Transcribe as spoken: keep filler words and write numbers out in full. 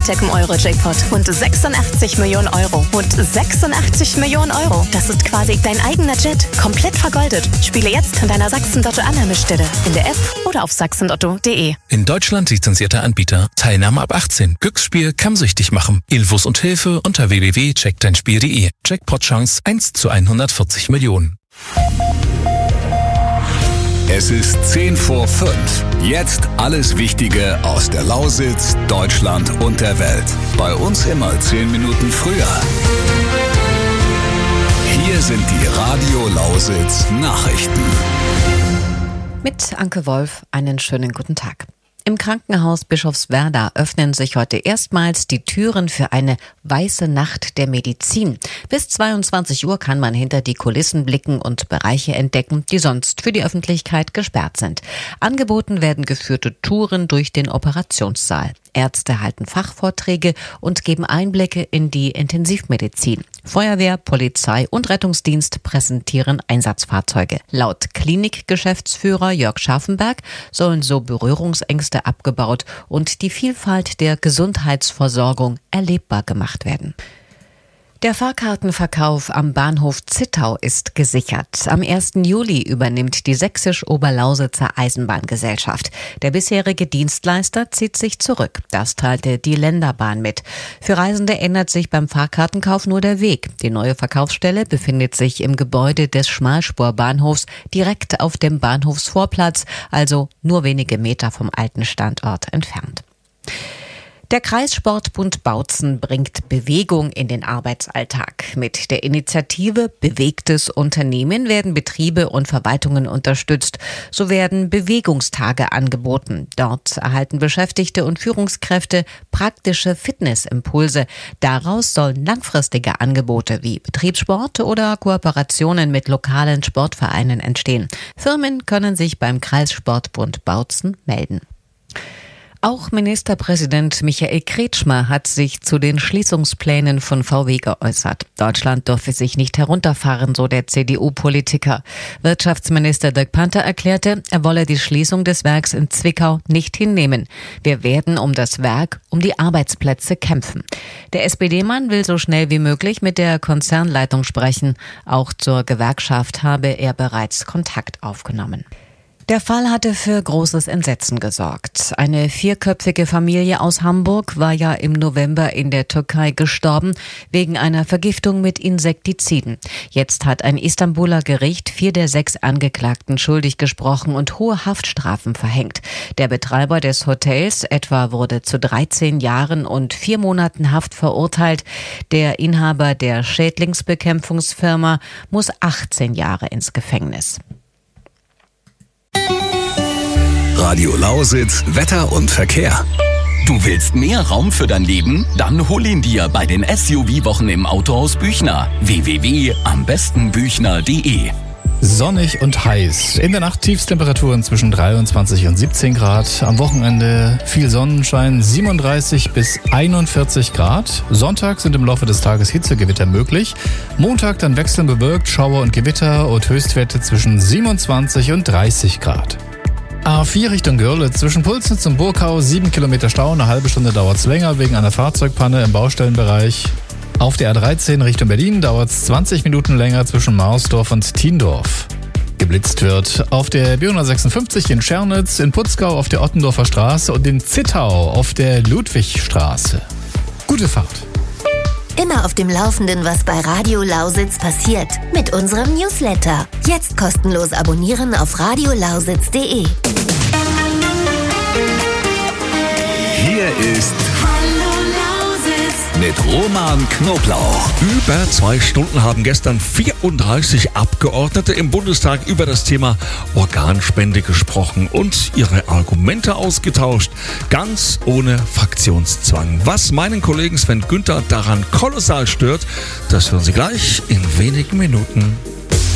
Hightech im Euro-Jackpot. Und sechsundachtzig Millionen Euro. Und sechsundachtzig Millionen Euro. Das ist quasi dein eigener Jet. Komplett vergoldet. Spiele jetzt an deiner Sachsen-Lotto-Annahmestelle. In der App oder auf sachsen lotto punkt de. In Deutschland lizenzierter Anbieter. Teilnahme ab achtzehn. Glücksspiel kann süchtig machen. Infos und Hilfe unter w w w punkt check dein spiel punkt de. Jackpot-Chance eins zu hundertvierzig Millionen. Es ist zehn vor fünf. Jetzt alles Wichtige aus der Lausitz, Deutschland und der Welt. Bei uns immer zehn Minuten früher. Hier sind die Radio Lausitz Nachrichten. Mit Anke Wolf einen schönen guten Tag. Im Krankenhaus Bischofswerda öffnen sich heute erstmals die Türen für eine weiße Nacht der Medizin. Bis zweiundzwanzig Uhr kann man hinter die Kulissen blicken und Bereiche entdecken, die sonst für die Öffentlichkeit gesperrt sind. Angeboten werden geführte Touren durch den Operationssaal. Ärzte halten Fachvorträge und geben Einblicke in die Intensivmedizin. Feuerwehr, Polizei und Rettungsdienst präsentieren Einsatzfahrzeuge. Laut Klinikgeschäftsführer Jörg Scharfenberg sollen so Berührungsängste abgebaut und die Vielfalt der Gesundheitsversorgung erlebbar gemacht werden. Der Fahrkartenverkauf am Bahnhof Zittau ist gesichert. Am ersten Juli übernimmt die Sächsisch-Oberlausitzer Eisenbahngesellschaft. Der bisherige Dienstleister zieht sich zurück. Das teilte die Länderbahn mit. Für Reisende ändert sich beim Fahrkartenkauf nur der Weg. Die neue Verkaufsstelle befindet sich im Gebäude des Schmalspurbahnhofs direkt auf dem Bahnhofsvorplatz, also nur wenige Meter vom alten Standort entfernt. Der Kreissportbund Bautzen bringt Bewegung in den Arbeitsalltag. Mit der Initiative Bewegtes Unternehmen werden Betriebe und Verwaltungen unterstützt. So werden Bewegungstage angeboten. Dort erhalten Beschäftigte und Führungskräfte praktische Fitnessimpulse. Daraus sollen langfristige Angebote wie Betriebssport oder Kooperationen mit lokalen Sportvereinen entstehen. Firmen können sich beim Kreissportbund Bautzen melden. Auch Ministerpräsident Michael Kretschmer hat sich zu den Schließungsplänen von V W geäußert. Deutschland dürfe sich nicht herunterfahren, so der C D U-Politiker. Wirtschaftsminister Dirk Panther erklärte, er wolle die Schließung des Werks in Zwickau nicht hinnehmen. Wir werden um das Werk, um die Arbeitsplätze kämpfen. Der S P D-Mann will so schnell wie möglich mit der Konzernleitung sprechen. Auch zur Gewerkschaft habe er bereits Kontakt aufgenommen. Der Fall hatte für großes Entsetzen gesorgt. Eine vierköpfige Familie aus Hamburg war ja im November in der Türkei gestorben wegen einer Vergiftung mit Insektiziden. Jetzt hat ein Istanbuler Gericht vier der sechs Angeklagten schuldig gesprochen und hohe Haftstrafen verhängt. Der Betreiber des Hotels etwa wurde zu dreizehn Jahren und vier Monaten Haft verurteilt. Der Inhaber der Schädlingsbekämpfungsfirma muss achtzehn Jahre ins Gefängnis. Radio Lausitz, Wetter und Verkehr. Du willst mehr Raum für dein Leben? Dann hol ihn dir bei den S U V-Wochen im Autohaus Büchner. w w w punkt am besten büchner punkt de. Sonnig und heiß. In der Nacht Tiefstemperaturen zwischen dreiundzwanzig und siebzehn Grad. Am Wochenende viel Sonnenschein, siebenunddreißig bis einundvierzig Grad. Sonntag sind im Laufe des Tages Hitzegewitter möglich. Montag dann wechselnd bewölkt, Schauer und Gewitter und Höchstwerte zwischen siebenundzwanzig und dreißig Grad. A vier Richtung Görlitz, zwischen Pulsnitz und Burgau, sieben Kilometer Stau, eine halbe Stunde dauert's länger wegen einer Fahrzeugpanne im Baustellenbereich. Auf der A dreizehn Richtung Berlin dauert's zwanzig Minuten länger zwischen Marsdorf und Tiendorf. Geblitzt wird auf der B hundertsechsundfünfzig in Schernitz, in Putzgau auf der Ottendorfer Straße und in Zittau auf der Ludwigstraße. Gute Fahrt! Immer auf dem Laufenden, was bei Radio Lausitz passiert. Mit unserem Newsletter. Jetzt kostenlos abonnieren auf radio lausitz punkt de. Hier ist mit Roman Knoblauch. Über zwei Stunden haben gestern vierunddreißig Abgeordnete im Bundestag über das Thema Organspende gesprochen und ihre Argumente ausgetauscht, ganz ohne Fraktionszwang. Was meinen Kollegen Sven Günther daran kolossal stört, das hören Sie gleich in wenigen Minuten.